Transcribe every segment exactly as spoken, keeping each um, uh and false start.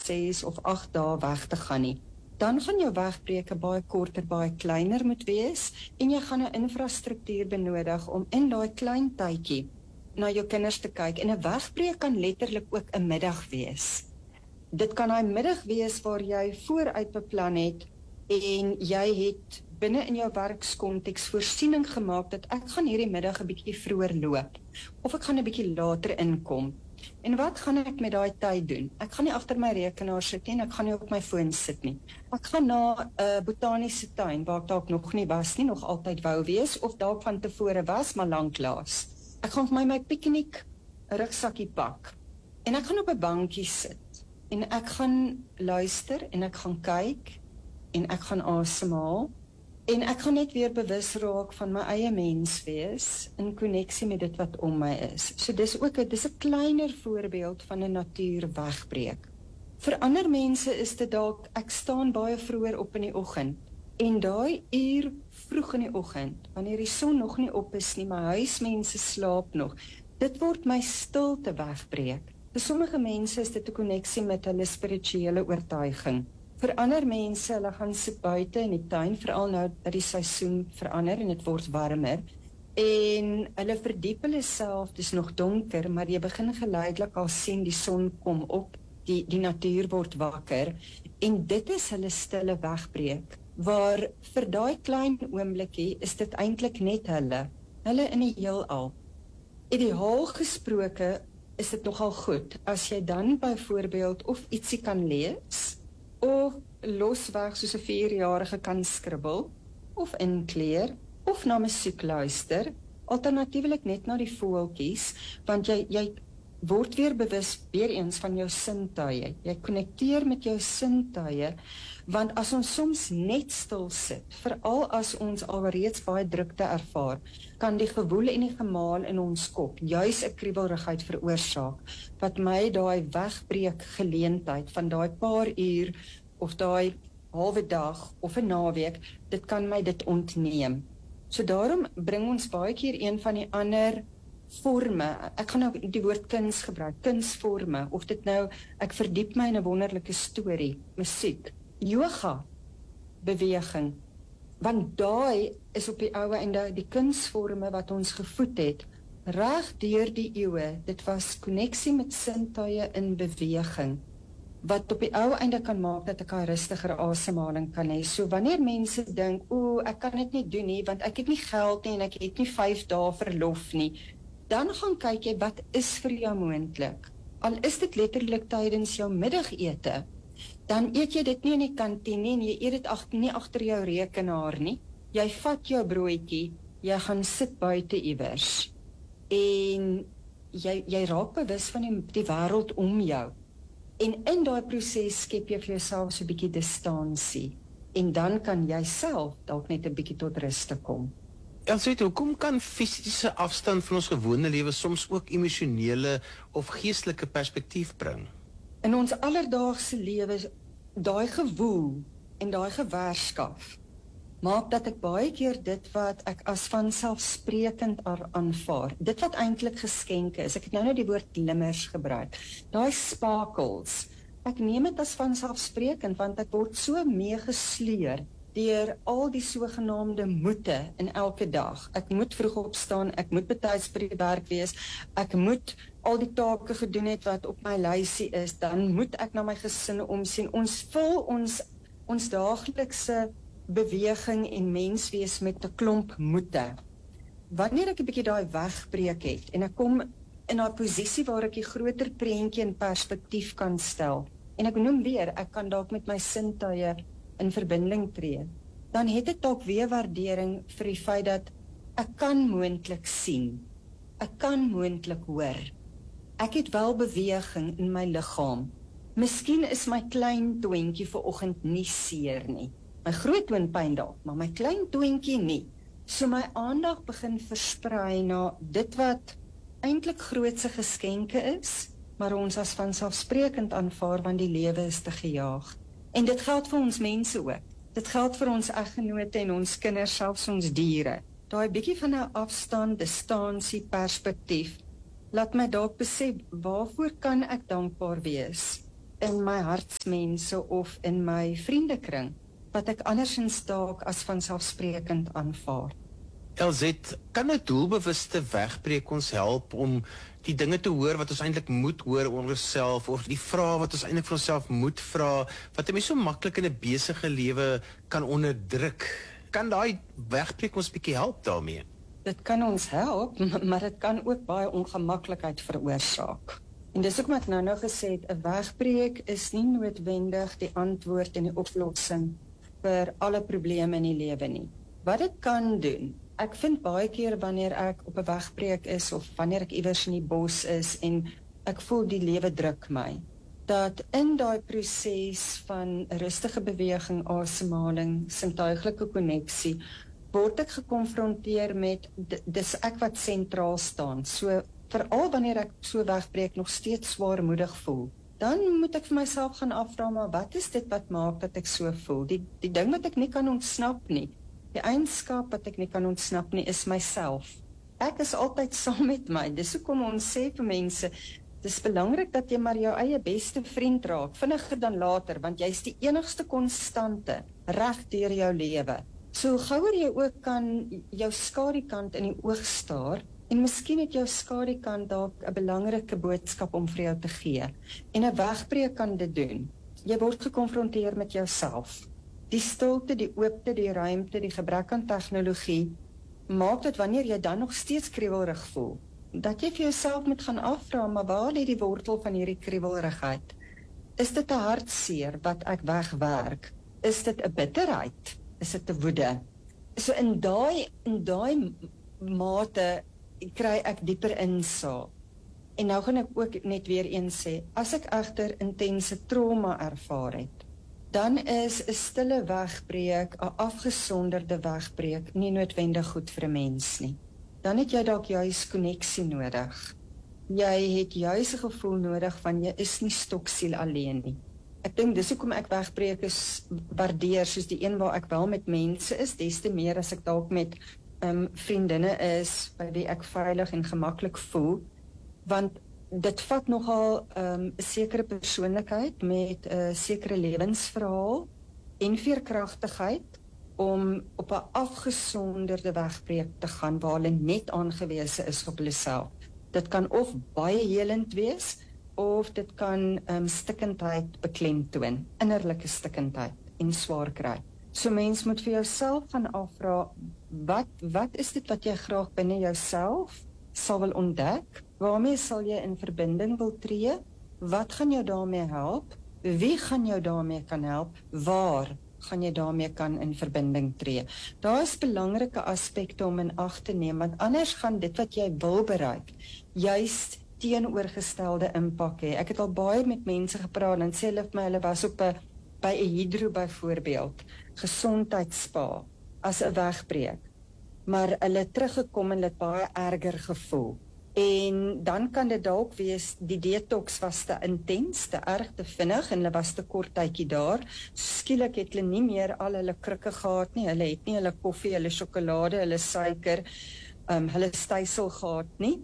ses of agt dae weg te gaan nie. Dan gaan jou wegbreuke baie korter, baie kleiner moet wees en jy gaan 'n infrastruktuur benodig om in daai klein tydjie na jou kinders te kyk. En 'n wegbreuk kan letterlik ook 'n middag wees. Dit kan 'n middag wees waar jy vooruit beplan het en jy het binne in jou werkskonteks voorsiening gemaak dat ek gaan hierdie middag 'n bietjie vroeër loop of ek gaan 'n bietjie later inkom. En wat gaan ek met daai tyd doen? Ek gaan nie agter my rekenaar sit nie en ek gaan nie op my foon sit nie. Ek gaan na 'n uh, botaniese tuin waar ek dalk nog nie was nie, nog altyd wou wees of dalk van tevore was, maar lanklaas. Ek gaan vir my my piknik rugsakkie pak en ek gaan op 'n bankie sit en ek gaan luister en ek gaan kyk en ek gaan asemhaal en ek gaan net weer bewus raak van my eie mens wees in koneksie met dit wat om my is. So dis ook 'n dis 'n kleiner voorbeeld van 'n natuurwegbreek. Vir ander mense is dit dalk ek staan baie vroeër op in die oggend en daai uur vroeg in die oggend, wanneer die son nog nie op is nie, my huismense slaap nog, dit word my stilte wegbreek. Vir sommige mense is dit 'n koneksie met hulle spirituele oortuiging. Vir ander mense, hulle gaan sit buite in die tuin, veral nou dat die seisoen verander en dit word warmer, en hulle verdiep hulle self, dis nog donker, maar jy begin geleidelik al sien die son kom op, die, die natuur word wakker, en dit is hulle stille wegbreek, waar vir daai klein oomblikkie is dit eintlik net hulle, hulle in die heelal. Ideaal gesproke is dit nogal goed, as jy dan byvoorbeeld of ietsie kan lees, of losweg soos 'n vierjarige kan skribbel, of inkleer, of na musiek luister, alternatiefelik net na die voeltjies, want jy, jy word weer bewus weer eens van jou sintuie. Jy konnekteer met jou sintuie, want as ons soms net stil sit, veral as ons alreeds baie drukte ervaar, kan die gewoel en die gemaal in ons kop juis 'n kriebelrigheid veroorsaak, wat my daai wegbreek geleentheid van daai paar uur of daai halwe dag of 'n naweek, dit kan my dit ontneem. So daarom bring ons baie keer een van die ander forme, ek gaan nou die woord kuns gebruik, kunsvorme, of dit nou, ek verdiep my in 'n wonderlike storie, musiek, yoga, beweging, want daai is op die ou einde die kunsvorme wat ons gevoed het, reg deur die eeue, dit was koneksie met sintuie in beweging, wat op die ou einde kan maak dat ek 'n rustiger asemhaling kan hê. So wanneer mense dink, o, ek kan dit nie doen nie, want ek het nie geld nie en ek het nie vyf dae verlof nie, dan gaan kyk jy wat is vir jou moontlik. Al is dit letterlik tydens jou middagete, dan eet jy dit nie in die kantien nie en jy eet dit ag, nie agter jou rekenaar nie. Jy vat jou broodjie, jy gaan sit buite iewers en jy, jy raak bewus van die, die wêreld om jou. En in daai proses skep jy vir jouself so 'n bietjie distansie en dan kan jy self dalk net 'n bietjie tot rus te kom. Elsje, hoekom kan fisiese afstand van ons gewone lewe soms ook emosionele of geestelike perspektief bring? In ons alledaagse lewe, daai gewoel en daai gewerskaf, maak dat ek baie keer dit wat ek as vanselfsprekend aanvaar, dit wat eintlik geskenke is, ek het nou nou die woord glimmers gebruik, daai sparkles, ek neem dit as vanselfsprekend, want ek word so meegesleer deur al die sogenaamde moete in elke dag. Ek moet vroeg opstaan, ek moet betyds by die werk wees, ek moet al die take gedoen het wat op my lysie is, dan moet ek na my gesin omsien. Ons vul ons, ons daaglikse beweging en menswees met 'n klomp moete. Wanneer ek 'n bietjie daai wegbreek het, en ek kom in 'n posisie waar ek die groter prentjie in perspektief kan stel, en ek noem weer, ek kan dalk met my sintuie in verbinding tree, dan het ek dalk weer waardering vir die feit dat ek kan moontlik sien, ek kan moontlik hoor, ek het wel beweging in my liggaam, miskien is my klein toentjie vanoggend nie seer nie, my groot toonpyn dalk, maar my klein toentjie nie, so my aandag begin versprei na dit wat eintlik grootse geskenke is, maar ons as vanselfsprekend aanvaar want die lewe is te gejaag. En dit geld vir ons mense ook. Dit geld vir ons eggenote en ons kinders, selfs ons diere. Daai bietjie van 'n afstand, distansie, perspektief, laat my dalk besef, waarvoor kan ek dankbaar wees? in my hartsmense of in my vriendekring, wat ek andersins dalk as vanselfsprekend aanvaar. Elzet, kan 'n doelbewuste wegbreek ons help om die dinge te hoor wat ons eintlik moet hoor oor onsself, of die vrae wat ons eintlik vir onsself moet vra, wat 'n mens so maklik in 'n besige lewe kan onderdruk? Kan daai wegbreek ons bietjie help daarmee? Dit kan ons help, maar dit kan ook baie ongemaklikheid veroorsaak. En dis hoekom ek nou nou gesê het, 'n wegbreek is nie noodwendig die antwoord en die oplossing vir alle probleme in die lewe nie. Wat dit kan doen, ek vind baie keer wanneer ek op 'n wegbreek is of wanneer ek iewers in die bos is en ek voel die lewe druk my, dat in daai proses van rustige beweging, asemhaling, sintuiglike koneksie, word ek gekonfronteer met dis ek wat sentraal staan. So veral wanneer ek so wegbreek nog steeds swaarmoedig voel, dan moet ek vir myself gaan afvra, maar wat is dit wat maak dat ek so voel? Die die ding wat ek nie kan ontsnap nie. Die eienskap wat ek nie kan ontsnap nie, is myself. Ek is altyd saam met my. Dis hoekom ons sê vir mense, dis belangrik dat jy maar jou eie beste vriend raak, vinniger dan later, want jy's die enigste konstante reg deur jou lewe. So hoe gouer jy ook kan jou skadukant in die oog staar, en miskien het jou skadukant dalk 'n belangrike boodskap om vir jou te gee. En 'n wegbreek kan dit doen. Jy word gekonfronteer met jouself. Die stilte, die oopte, die ruimte, die gebrek aan tegnologie, maak dat wanneer jy dan nog steeds kriewelrig voel, dat jy vir jouself moet gaan afvra, maar waar lê die wortel van hierdie kriewelrigheid? Is dit 'n hartseer wat ek wegwerk? Is dit 'n bitterheid? Is dit 'n woede? So in daai in daai mate kry ek dieper insaag. En nou gaan ek ook net weer eens sê, as ek egter intense trauma ervaar het, dan is 'n stille wegbreek, 'n afgesonderde wegbreek, nie noodwendig goed vir 'n mens nie. Dan het jy dalk juis koneksie nodig. Jy het juis 'n gevoel nodig van jy is nie stoksiel alleen nie. Ek dink dis hoekom ek wegbreek is waardeer, soos die een waar ek wel met mense is, des te meer as ek dalk met um, vriendinne is, by wie ek veilig en gemaklik voel, want dit vat nogal 'n um, sekere persoonlikheid met 'n uh, sekere lewensverhaal en veerkragtigheid om op 'n afgesonderde wegbreek te gaan waar hulle net aangewese is op hulle self. Dit kan of baie helend wees of dit kan um, stikkendheid beklemtoon, innerlike stikkendheid en swaar kry. So mens moet vir jouself gaan afvra, wat wat is dit wat jy graag binne jouself sal wil ontdek? Waarmee sal jy in verbinding wil tree? Wat gaan jou daarmee help? Wie gaan jou daarmee kan help? Waar gaan jy daarmee kan in verbinding tree? Daar is belangrike aspekte om in ag te neem, want anders gaan dit wat jy wil bereik, juist teenoorgestelde impak hê. Ek het al baie met mense gepraat en sê hulle vir my, hulle was op 'n by 'n hydro byvoorbeeld, gesondheidsspa, as 'n wegbreek. Maar hulle het teruggekom en hulle het baie erger gevoel. En dan kan dit dalk wees, die detox was te intens, te erg, te vinnig, en hulle was te kort tydjie daar. Skielik het hulle nie meer al hulle krikke gehad nie, hulle het nie hulle koffie, hulle sjokolade, hulle suiker, um, hulle stysel gehad nie,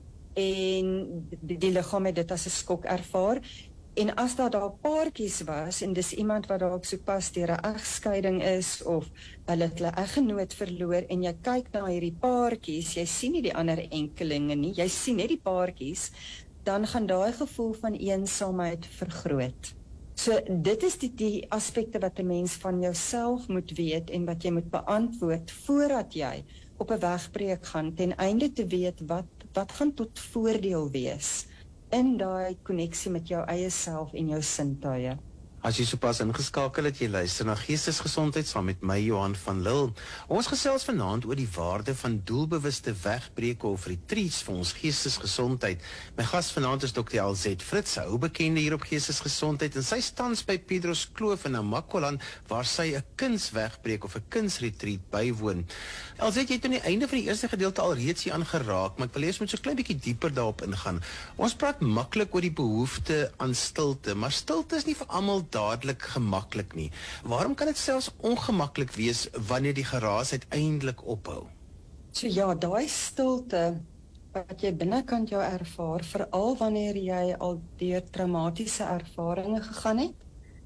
en die, die liggaam het dit as 'n skok ervaar. En as daar daar paartjies was, en dis iemand wat dalk sopas deur 'n egskeiding is, of hulle het hulle eggenoot verloor, en jy kyk na hierdie paartjies, jy sien nie die ander enkelinge nie, jy sien net die paartjies, dan gaan daai gevoel van eensaamheid vergroot. So dit is die, die aspekte wat 'n mens van jouself moet weet, en wat jy moet beantwoord, voordat jy op 'n wegbreek gaan, ten einde te weet, wat, wat gaan tot voordeel wees in daai koneksie met jou eie self en jou sintuie. As jy sopas ingeskakel het, jy luister na Geestesgesondheid saam met my, Johan van Lille. Ons gesels vanaand oor die waarde van doelbewuste wegbreke of retreats vir ons geestesgesondheid. My gas vanaand is dokter Elzet Fritz, 'n ou bekende hier op Geestesgesondheid, en sy staan by Pedros Kloof in Namakoland, waar sy 'n kunswegbreek of 'n kunsretreat bywoon. Elzet, jy het aan die einde van die eerste gedeelte al reeds hier aangeraak, maar ek wil eers met so 'n klein bietjie dieper daarop ingaan. Ons praat maklik oor die behoefte aan stilte, maar stilte is nie vir almal dadelik gemaklik nie. Waarom kan dit selfs ongemaklik wees wanneer die geraas uiteindelik ophou? So ja, daai stilte wat jy binnekant jou ervaar, veral wanneer jy al deur traumatiese ervarings gegaan het,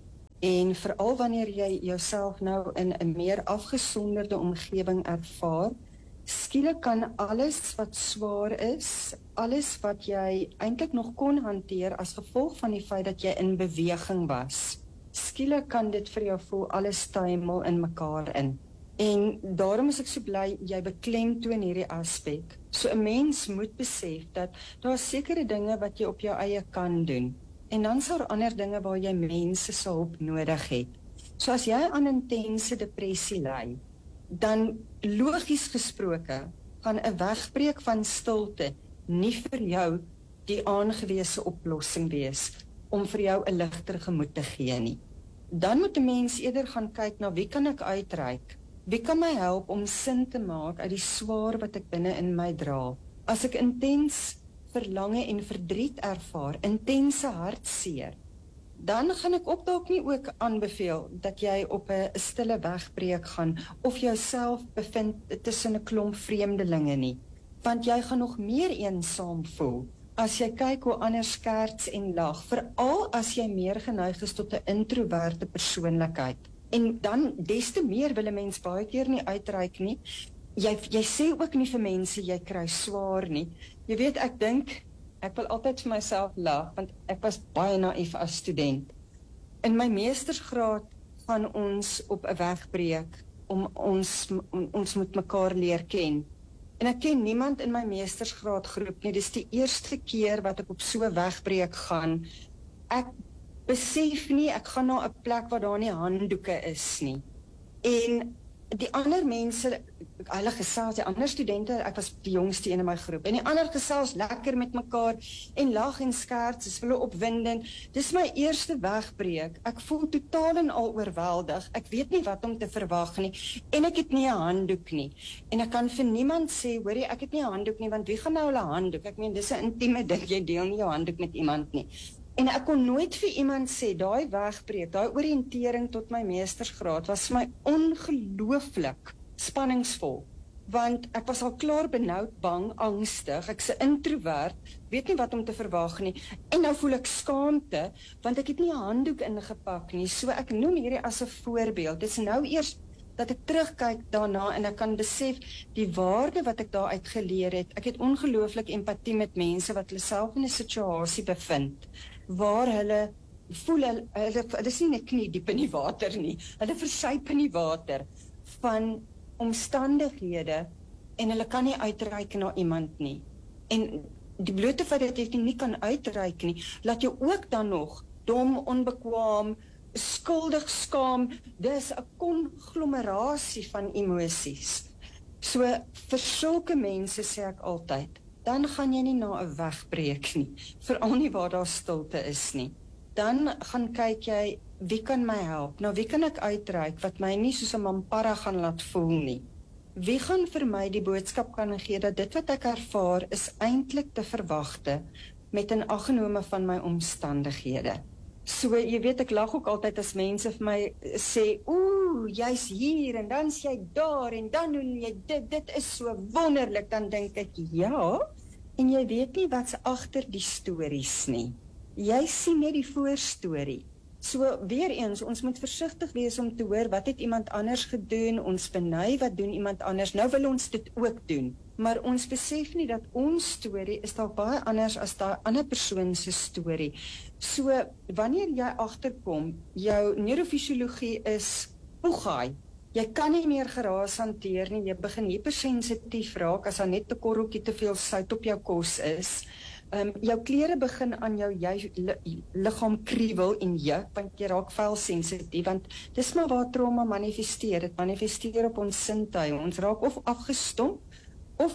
en veral wanneer jy jouself nou in 'n meer afgesonderde omgewing ervaar, skielik kan alles wat swaar is, alles wat jy eintlik nog kon hanteer as gevolg van die feit dat jy in beweging was, skielik kan dit vir jou voel alles tuimel in mekaar in. En daarom is ek so bly jy beklemtoon hierdie aspek. So 'n mens moet besef dat daar sekere dinge wat jy op jou eie kan doen. En dan is daar ander dinge waar jy mense se hulp nodig het. So as jy aan intense depressie ly, dan logies gesproke gaan 'n wegbreek van stilte nie vir jou die aangewese oplossing wees om vir jou 'n ligter gemoed te gee nie. Dan moet 'n mens eerder gaan kyk na wie kan ek uitreik? Wie kan my help om sin te maak uit die swaar wat ek binne in my dra? As ek intens verlange en verdriet ervaar, intense hartseer, dan gaan ek ook dalk nie ook aanbeveel dat jy op 'n stille wegbreek gaan of jouself bevind tussen 'n klomp vreemdelinge nie, want jy gaan nog meer eensaam voel as jy kyk hoe ander skerts en lag, veral as jy meer geneig is tot 'n introverte persoonlikheid. En dan des te meer wil 'n mens baie keer nie uitreik nie. Jy jy sê ook nie vir mense jy kry swaar nie. Jy weet, ek dink ek wil altyd vir myself lag want ek was baie naïef as student. In my meestersgraad gaan ons op 'n wegbreek om ons om, ons moet mekaar leer ken. En ek ken niemand in my meestersgraadgroep nie. Dis die eerste keer wat ek op so 'n wegbreek gaan. Ek besef nie, ek gaan na 'n plek waar daar nie handdoeke is nie. En die ander mense, hulle gesels, die ander studente, ek was die jongste een in my groep, en die ander gesels lekker met mekaar, en lag en skerts, is hulle opwindend. Dis my eerste wegbreek, ek voel totaal en al oorweldig, ek weet nie wat om te verwag nie, en ek het nie 'n handdoek nie, en ek kan vir niemand sê, hoorie, ek het nie 'n handdoek nie, want wie gaan nou hulle handdoek? Ek meen, dis 'n intieme ding, jy deel nie jou handdoek met iemand nie. En ek kon nooit vir iemand sê, daai wegbreek, daai oriëntering tot my meestersgraad was vir my ongelooflik spanningsvol, want ek was al klaar benoud, bang, angstig, ek's 'n introvert, weet nie wat om te verwag nie, en nou voel ek skaamte, want ek het nie 'n handdoek ingepak nie, so ek noem hierdie as 'n voorbeeld. Dit is nou eers dat ek terugkyk daarna en ek kan besef die waarde wat ek daar uit geleer het. Ek het ongelooflik empatie met mense wat hulle self in 'n situasie bevind, waar hulle voel, hulle, hulle, hulle is nie 'n knie diep in die water nie, hulle versuip in die water van omstandighede en hulle kan nie uitreik na iemand nie. En die blote feit dat jy nie kan uitreik nie, laat jou ook dan nog dom, onbekwaam, skuldig, skaam, dis 'n konglomerasie van emosies. So vir sulke mense sê ek altyd, dan gaan jy nie na 'n wegbreek nie, veral nie waar daar stilte is nie. Dan gaan kyk jy, wie kan my help? Nou, wie kan ek uitreik wat my nie soos 'n mampara gaan laat voel nie? Wie gaan vir my die boodskap kan gee dat dit wat ek ervaar is eintlik te verwagte met in aggenome van my omstandighede? So, jy weet, ek lag ook altyd as mense vir my sê, oeh, jy's hier en dan's jy daar en dan doen jy dit, dit is so wonderlik, dan dink ek, ja, en jy weet nie wat's agter die stories nie. Jy sien net die voorstorie. So, weer eens, ons moet versigtig wees om te hoor, wat het iemand anders gedoen, ons beny, wat doen iemand anders, nou wil ons dit ook doen. Maar ons besef nie dat ons storie is dalk baie anders as daai ander persoon se storie. So, wanneer jy agterkom, jou neurofisiologie is poegaai. Jy kan nie meer geraas hanteer nie, jy begin hypersensitief raak as daar net 'n korreltjie te veel sout op jou kos is. Um, jou klere begin aan jou jy, li, liggaam kriewel en juk, want jy raak vuilsensitief, want dis maar waar trauma manifesteer. Dit manifesteer op ons sintuie. Ons raak of afgestomp of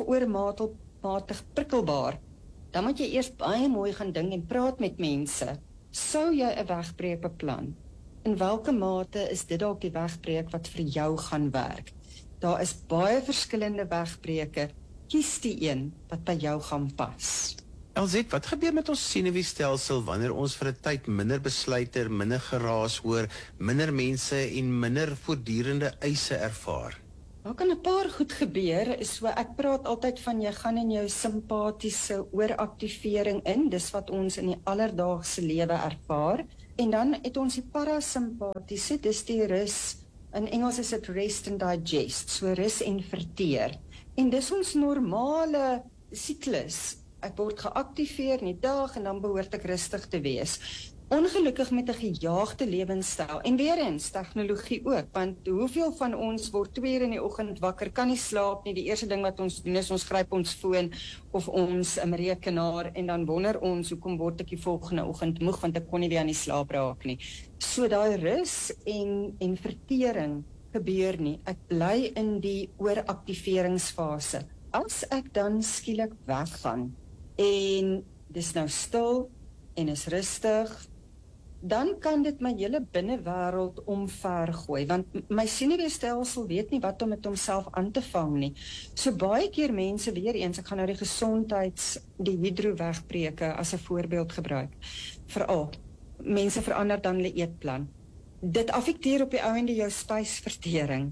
oormatig prikkelbaar. Dan moet jy eers baie mooi gaan dink en praat met mense. Sou jy 'n wegbreek beplan? In watter mate is dit dalk die wegbreek wat vir jou gaan werk? Daar is baie verskillende wegbreke. Kies die een wat by jou gaan pas. Elzet, wat gebeur met ons senuweestelsel wanneer ons vir 'n tyd minder besluite, minder geraas hoor, minder mense en minder voortdurende eise ervaar? Daar kan 'n paar goed gebeur. So ek praat altyd van jy gaan in jou simpatiese ooraktivering in, dis wat ons in die alledaagse lewe ervaar. En dan het ons die parasimpatiese, dis die rus, in Engels is dit rest and digest, so rus en verteer. En dis ons normale siklus. Ek word geaktiveer in die dag en dan behoort ek rustig te wees. Ongelukkig met 'n gejaagde lewenstyl en weer eens tegnologie ook, want hoeveel van ons word twee uur in die oggend wakker, kan nie slaap nie. Die eerste ding wat ons doen is ons gryp ons foon of ons um, rekenaar en dan wonder ons hoekom word ek die volgende oggend moeg want ek kon nie weer aan die slaap raak nie. So daai rus en en vertering gebeur nie. Ek bly in die ooraktiveringsfase. As ek dan skielik weggaan en dis nou stil en is rustig, dan kan dit my hele binnewêreld omvergooi, want my senuweestelsel weet nie wat om met homself aan te vang nie. So baie keer mense, weer eens, ek gaan nou die gesondheids, die hydro-wegbreuke as 'n voorbeeld gebruik. Veral, mense verander dan hulle eetplan. Dit affekteer op die ou ende jou spysvertering.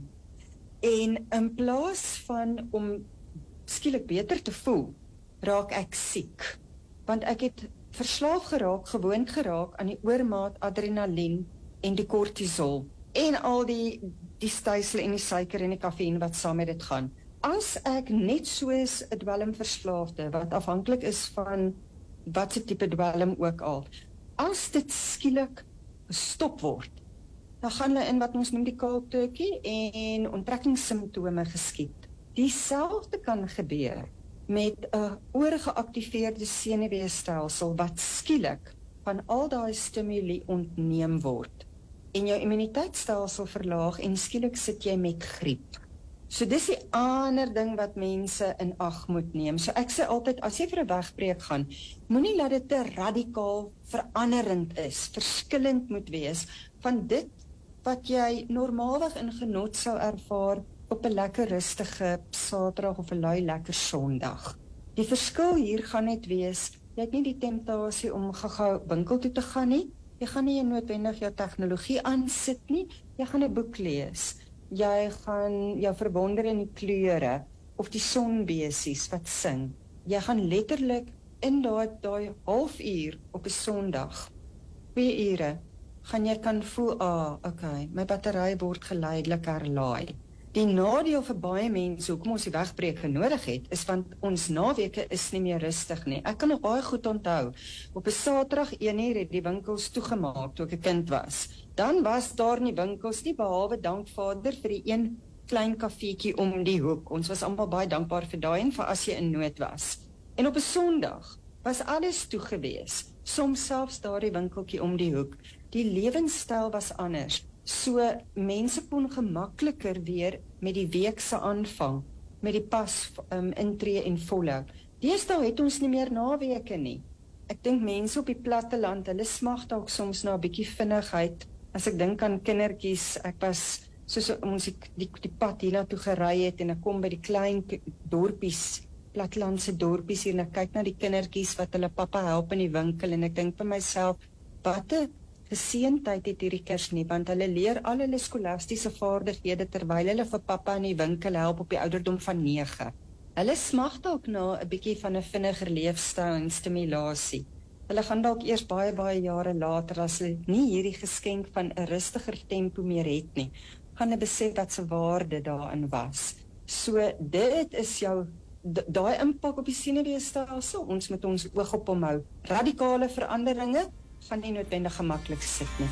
En in plaas van om skielik beter te voel, raak ek siek. Want ek het verslaaf geraak, gewoond geraak aan die oormaat adrenalien en die kortisol en al die die stysel en die suiker en die kafeïn wat saam met dit gaan. As ek net soos 'n dwelmverslaafde wat afhanklik is van wat se tipe dwelm ook al, as dit skielik gestop word, dan gaan hulle in wat ons noem die cold turkey en onttrekkingssimptome geskied. Dieselfde kan gebeur met 'n oorgeaktiveerde senuweestelsel wat skielik van al daai stimuli ontneem word en jou immuniteitstelsel verlaag en skielik sit jy met griep. So dis die ander ding wat mense in ag moet neem. So ek sê altyd, as jy vir 'n wegbreek gaan, moenie laat dit te radikaal veranderend is, verskillend moet wees van dit wat jy normaalweg in genot sou ervaar op 'n lekker rustige Saterdag of 'n lui lekker Sondag. Die verskil hier gaan net wees, jy het nie die temptasie om gou-gou winkel toe te gaan nie, jy gaan nie noodwendig jou tegnologie aansit nie, jy gaan 'n boek lees, jy gaan jou verwonder in die kleure, of die sonbesies wat sing, jy gaan letterlik in daai daai halfuur op 'n Sondag, twee ure, gaan jy kan voel, ah, okay, my battery word geleidelik herlaai. Die nadeel vir baie mense, hoekom ons die wegbreek nodig het, is want ons naweke is nie meer rustig nie. Ek kan nog baie goed onthou, op 'n Saterdag een uur het die winkels toegemaak toe ek 'n kind was. Dan was daar nie winkels nie, behalwe dank Vader vir die een klein kafeetjie om die hoek. Ons was almal baie dankbaar vir daai en vir as jy in nood was. En op 'n Sondag was alles toe gewees, soms selfs daardie winkeltjie om die hoek. Die lewenstyl was anders. So mense kon gemakliker weer met die week se aanvang, met die pas um, intree en volhou. Deesdae het ons nie meer naweke nie. Ek dink mense op die platteland, hulle smag dalk soms na 'n bietjie vinnigheid. As ek dink aan kindertjies, ek was soos ons die, die, die pad hiernatoe gery het en ek kom by die klein dorpies, plattelandse dorpies hier en ek kyk na die kindertjies wat hulle pappa help in die winkel en ek dink vir myself, wat 'n geseentheid het hierdie kinders nie, want hulle leer al hulle skolastiese vaardighede terwyl hulle vir pappa in die winkel help op die ouderdom van nege. Hulle smag dalk na 'n bietjie van 'n vinniger leefstyl en stimulasie. Hulle gaan dalk eers baie baie jare later, as hulle nie hierdie geskenk van 'n rustiger tempo meer het nie, gaan hulle besef wat se waarde daarin was. So dit is jou daai impak op die senuweestelsel, ons moet ons oog op hom hou. Radikale veranderinge gaan nie noodwendig gemaklik sit nie.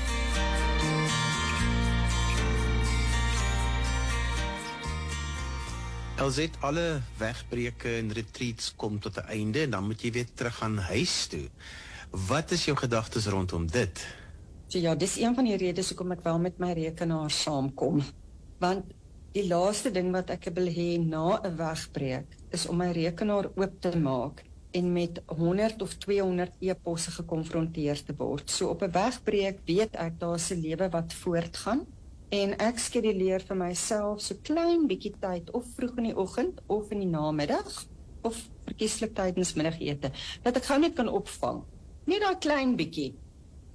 Elzet, alle wegbreuke en retreats kom tot 'n einde en dan moet jy weer terug gaan huis toe. Wat is jou gedagtes rondom dit? So ja, dis een van die redes hoekom ek wel met my rekenaar saamkom. Want die laaste ding wat ek wil hê na 'n wegbreek is om my rekenaar oop te maak en met honderd of tweehonderd e-posse gekonfronteer te word. So op 'n wegbreek weet ek daar's 'n lewe wat voortgaan en ek skeduleer vir myself so klein bietjie tyd of vroeg in die oggend of in die namiddag of verkieslik tydens middagete dat ek gou net kan opvang. Net daai klein bietjie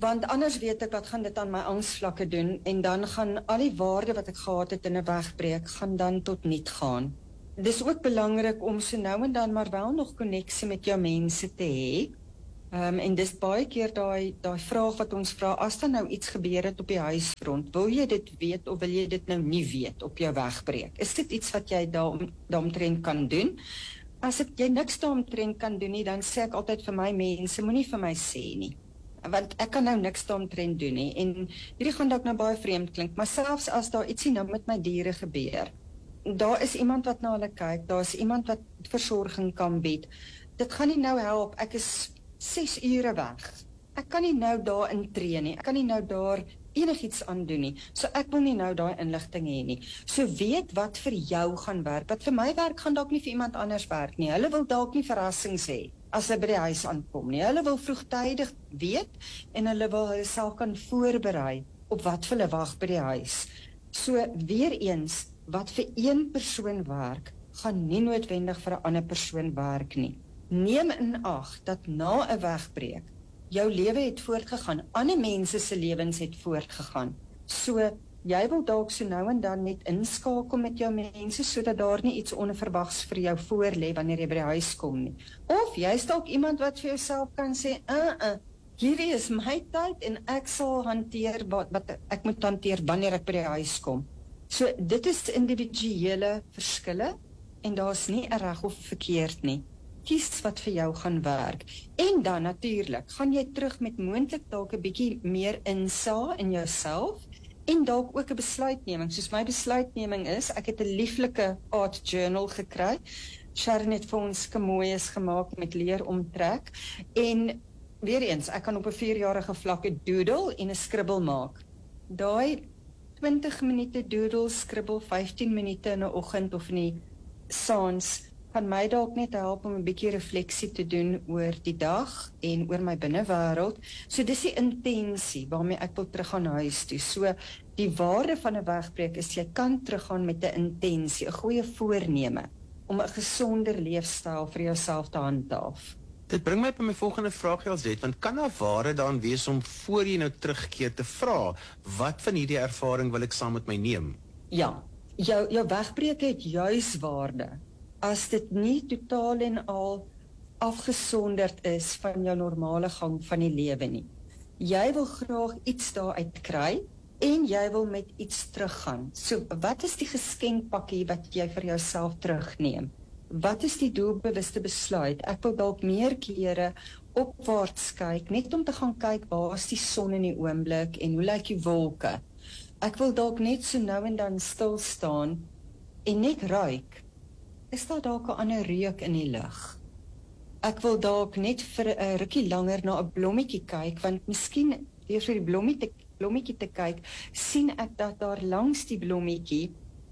Want anders weet ek wat gaan dit aan my angsvlakke doen en dan gaan al die waarde wat ek gehad het in 'n wegbreek gaan dan tot niet gaan. Dis ook belangrik om so nou en dan maar wel nog koneksie met jou mense te hê. Um, en dis baie keer daai daai vraag wat ons vra, as daar nou iets gebeur het op die huisfront, wil jy dit weet of wil jy dit nou nie weet op jou wegbreek? Is dit iets wat jy daam daaromtrent kan doen? As ek, jy niks daaromtrent kan doen nie, dan sê ek altyd vir my mense, moenie vir my sê nie. Want ek kan nou niks daaromtrent doen nie. En hierdie gaan dalk nou baie vreemd klink, maar selfs as daar ietsie nou met my diere gebeur, daar is iemand wat na hulle kyk, daar is iemand wat versorging kan bied. Dit gaan nie nou help, ek is ses ure weg. Ek kan nie nou daar intree nie, ek kan nie nou daar enigiets aan doen nie, so ek wil nie nou daai inligting hê nie. So weet wat vir jou gaan werk, wat vir my werk gaan dalk nie vir iemand anders werk nie. Hulle wil dalk nie verrassings hê as hulle by die huis aankom nie. Hulle wil vroegtydig weet en hulle wil hulle self kan voorberei op wat vir hulle wag by die huis. So weer eens, wat vir een persoon werk, gaan nie noodwendig vir 'n ander persoon werk nie. Neem in ag dat na 'n wegbreek jou lewe het voortgegaan, ander mense se lewens het voortgegaan. So jy wil dalk so nou en dan net inskakel met jou mense sodat daar nie iets onverwags vir jou voorlê wanneer jy by die huis kom nie. Of jy's dalk iemand wat vir jouself kan sê, "Uh, uh, hierdie is my tyd en ek sal hanteer wat, wat ek moet hanteer wanneer ek by die huis kom." So dit is individuele verskille en daar's nie 'n reg of verkeerd nie. Kies wat vir jou gaan werk. En dan natuurlik, gaan jy terug met moontlik dalk 'n bietjie meer insaag in jouself en dalk ook 'n besluitneming. Soos my besluitneming is, ek het 'n lieflike art journal gekry. Sharon het vir ons kamoeis gemaak met leer omtrek en weer eens, ek kan op 'n vierjarige vlak 'n doodle en 'n skribbel maak. Daai twintig minute doodle, skribbel, vyftien minute in 'n oggend of in die saans kan my dalk net help om 'n bietjie refleksie te doen oor die dag en oor my binnewêreld. So dis die intensie waarmee ek wil teruggaan huis toe. So die waarde van 'n wegbreek is jy kan teruggaan met 'n intensie, 'n goeie voorneme om 'n gesonder leefstyl vir jouself te handhaaf. Dit bring my by my volgende vraag, Elsjet, want kan daar waarde daarin wees om voor jy nou terugkeer te vra, wat van hierdie ervaring wil ek saam met my neem? Ja, jou jou wegbreek het juis waarde as dit nie totaal en al afgesonderd is van jou normale gang van die lewe nie. Jy wil graag iets daaruit kry en jy wil met iets teruggaan. So wat is die geskenkpakkie wat jy vir jouself terugneem? Wat is die doelbewuste besluit? Ek wil dalk meer kere opwaarts kyk, net om te gaan kyk waar is die son in die oomblik en hoe lyk die wolke. Ek wil dalk net so nou en dan stil staan en net ruik. Is daar dalk 'n ander reuk in die lug? Ek wil dalk net vir 'n rukkie langer na 'n blommetjie kyk, want miskien deur vir die blommetjie blommetjie te kyk, sien ek dat daar langs die blommetjie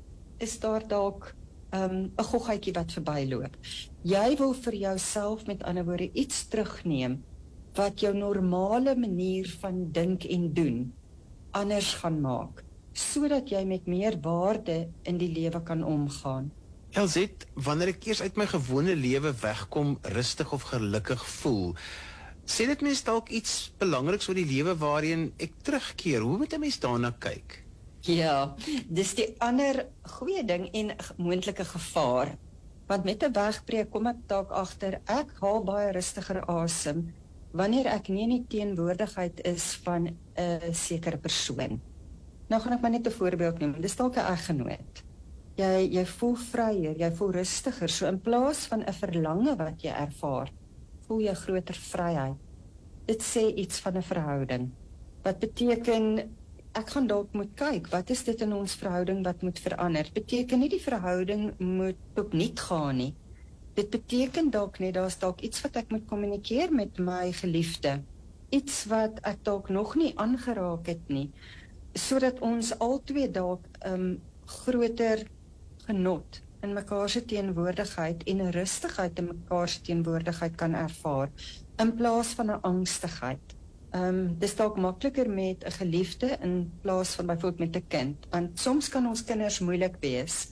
is daar dalk 'n um, 'n goggetjie wat verbyloop. Jy wil vir jouself met ander woorde iets terugneem wat jou normale manier van dink en doen anders gaan maak, sodat jy met meer waarde in die lewe kan omgaan. Elsjet, wanneer ek eers uit my gewone lewe wegkom, rustig of gelukkig voel, sê dit mens dalk iets belangriks oor die lewe waarheen ek terugkeer? Hoe moet 'n mens daarna kyk? Ja, dis die ander goeie ding en moontlike gevaar. Want met 'n wegbreek kom ek dalk agter, ek haal baie rustiger asem wanneer ek nie in die teenwoordigheid is van 'n sekere persoon. Nou gaan ek maar net 'n voorbeeld noem. Dis dalk 'n eggenoot. Jy jy voel vryer, jy voel rustiger. So in plaas van 'n verlange wat jy ervaar, voel jy groter vryheid. Dit sê iets van 'n verhouding. Wat beteken ek gaan dalk moet kyk, wat is dit in ons verhouding wat moet verander? Beteken nie die verhouding moet opnuut gaan nie. Dit beteken dalk net daar's dalk iets wat ek moet kommunikeer met my geliefde. Iets wat ek dalk nog nie aangeraak het nie, sodat ons albei dalk 'n um, groter genot in mekaar se teenwoordigheid en 'n rustigheid in mekaar se teenwoordigheid kan ervaar in plaas van 'n angstigheid. Ehm um, dis dalk makliker met 'n geliefde in plaas van byvoorbeeld met 'n kind, want soms kan ons kinders moeilik wees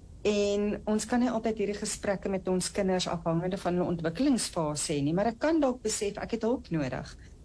en ons kan nie altyd hierdie gesprekke met ons kinders afhangende van hulle ontwikkelingsfase hê nie, maar ek kan dalk besef ek het hulp nodig.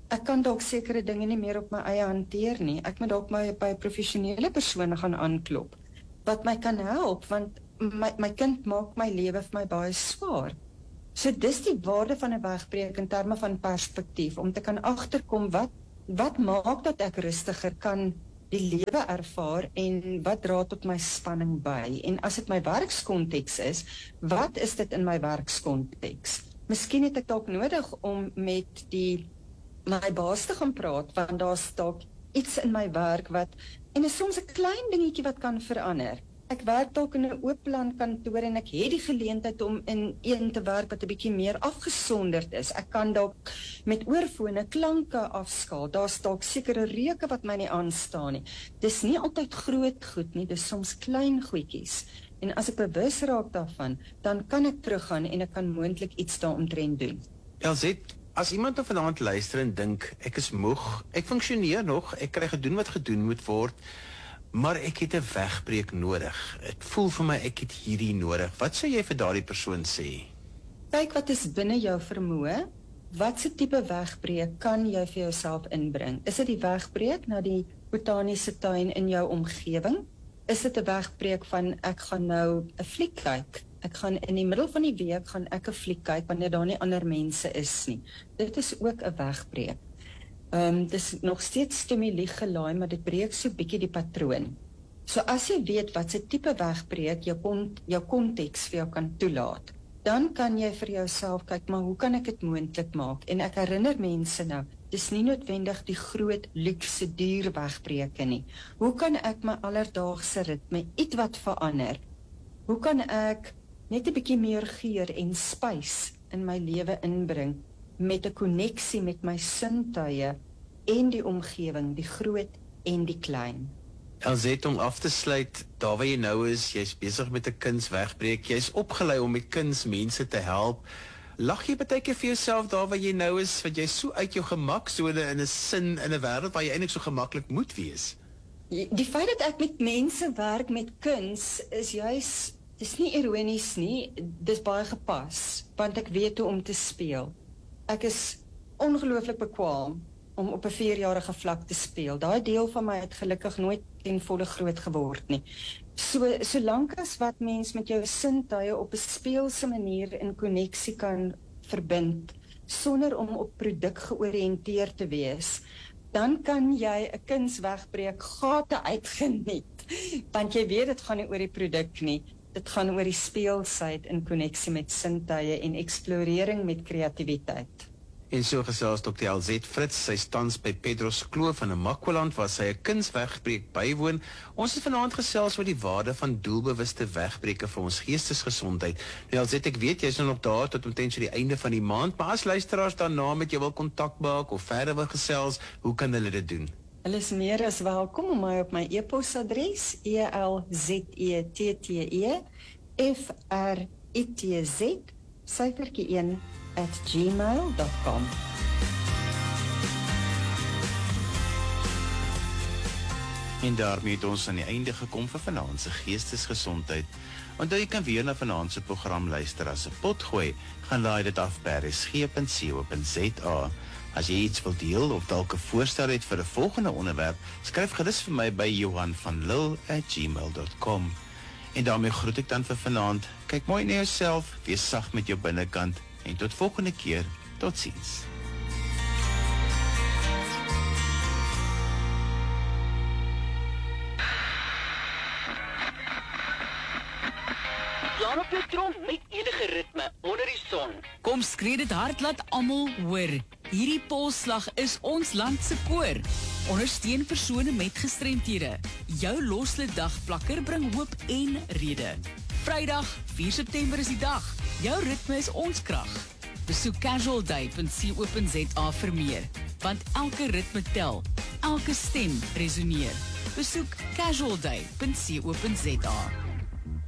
Ek kan dalk sekere dinge nie meer op my eie hanteer nie. Ek moet dalk my by 'n professionele persoon gaan aanklop wat my kan help, want my my kind maak my lewe vir my baie swaar. So dis die waarde van 'n wegbreek in terme van perspektief, om te kan agterkom wat wat maak dat ek rustiger kan die lewe ervaar en wat dra tot my spanning by. En as dit my werkskonteks is, wat is dit in my werkskonteks? Miskien het ek dalk nodig om met die my baas te gaan praat, want daar's dalk iets in my werk wat, en is soms 'n klein dingetjie wat kan verander. Ek werk dalk in 'n oop plan kantoor en ek het die geleentheid om in een te werk wat 'n bietjie meer afgesonderd is. Ek kan dalk met oorfone klanke afskaal. Daar's dalk sekere reuke wat my nie aanstaan nie. Dis nie altyd groot goed nie, dis soms klein goedjies. En as ek bewus raak daarvan, dan kan ek teruggaan en ek kan moontlik iets daaromtrent doen. Elzet, as iemand nou vanaand luister en dink, ek is moeg, ek funksioneer nog, ek kry gedoen wat gedoen moet word, maar ek het 'n wegbreek nodig. Dit voel vir my ek het hierdie nodig. Wat sou jy vir daardie persoon sê? Kyk wat is binne jou vermoë. Wat se tipe wegbreek kan jy vir jouself inbring? Is dit die wegbreek na die botaniese tuin in jou omgewing? Is dit 'n wegbreek van ek gaan nou 'n fliek kyk? Ek gaan in die middel van die week gaan ek 'n fliek kyk wanneer daar nie ander mense is nie. Dit is ook 'n wegbreek. Ehm um, dis nog steeds stimulie gelaai, maar dit breek so bietjie die patroon. So as jy weet wat se tipe wegbreek jou kont jou konteks vir jou kan toelaat, dan kan jy vir jouself kyk, maar hoe kan ek dit moontlik maak? En ek herinner mense nou, dis nie noodwendig die groot luukse duur wegbreke nie. Hoe kan ek my alledaagse ritme ietwat verander? Hoe kan ek net 'n bietjie meer geur en spys in my lewe inbring met 'n koneksie met my sintuie en die omgewing, die groot en die klein? Elzet, om af te sluit, daar waar jy nou is, jy's besig met 'n kunswegbreek, jy's opgelei om met kuns mense te help. Lag jy baie keer vir jouself daar waar jy nou is, want jy's so uit jou gemaksone in 'n sin in 'n wêreld waar jy eintlik so gemaklik moet wees? Die feit dat ek met mense werk met kuns is juis, dis nie ironies nie, dis baie gepas, want ek weet hoe om te speel. Ek is ongelooflik bekwaam om op 'n vierjarige vlak te speel. Daai deel van my het gelukkig nooit ten volle groot geword nie. So solank as wat mens met jou sintuie op 'n speelse manier in koneksie kan verbind, sonder om op produk georiënteerd te wees, dan kan jy 'n kunswegbreek gate uitgeniet. Want jy weet dit gaan nie oor die produk nie. Dit gaan oor die speelsheid in koneksie met sintuie en eksplorering met kreatiwiteit. En so gesels dokter Elzet Fritz, sy tans by Pedros Kloof in Namakwaland waar sy 'n kunswegbreek bywoon. Ons het vanaand gesels oor die waarde van doelbewuste wegbreke vir ons geestesgesondheid. Nou Elzet, ek weet jy's nou nog daar tot omtrent so die einde van die maand, maar as luisteraars daarna met jou wil kontak maak of verder wil gesels, hoe kan hulle dit doen? Hulle is meer as welkom om my op my e-posadres E L Z E T T E F R I T Z syfertjie een at gmail dot com. En daarmee het ons aan die einde gekom vir vanaand se geestesgesondheid. Onthou jy kan weer na vanaand se program luister as 'n potgooi. Gaan laai dit af by r s g punt c o punt z a. As jy iets wil deel of dalk 'n voorstel het vir 'n volgende onderwerp, skryf gerus vir my by johan van lille at gmail dot com. En daarmee groet ek dan vir vanaand. Kyk mooi na jouself, wees sag met jou binnekant en tot volgende keer. Totsiens. Slaan op jou trom met enige ritme onder die son. Kom skree dit hard, laat almal hoor. Hierdie polsslag is ons land se koor. Ondersteun persone met gestremthede. Jou loslid dagplakker bring hoop en rede. Vrydag, vier September is die dag. Jou ritme is ons krag. Besoek casual day punt co punt z a vir meer, want elke ritme tel, elke stem resoneer. Besoek casual day punt co punt z a.